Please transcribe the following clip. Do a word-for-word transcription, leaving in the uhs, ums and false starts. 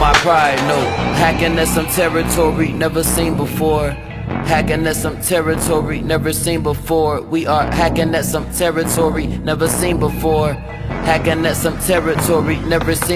my pride, no. Hacking at some territory never seen before. Hacking at some territory never seen before. We are hacking at some territory never seen before. Hacking at some territory never seen